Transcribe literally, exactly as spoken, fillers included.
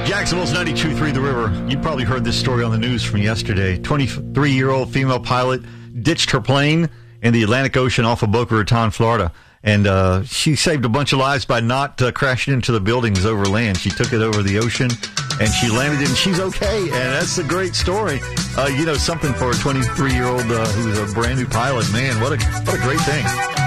Jacksonville's ninety-two point three The River. You probably heard this story on the news from yesterday. twenty-three-year-old female pilot ditched her plane in the Atlantic Ocean off of Boca Raton, Florida. And uh, she saved a bunch of lives by not uh, crashing into the buildings over land. She took it over the ocean, and she landed, and she's okay. And that's a great story. Uh, you know, something for a twenty-three-year-old uh, who's a brand-new pilot. Man, what a what a great thing.